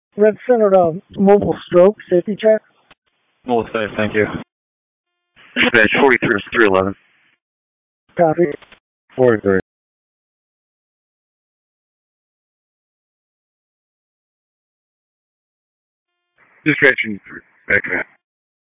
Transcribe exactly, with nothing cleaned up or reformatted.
Red Center to mobile stroke, safety check. Mobile safe, thank you. Dispatch forty-three, three eleven. Copy. forty-three. Dispatching back command.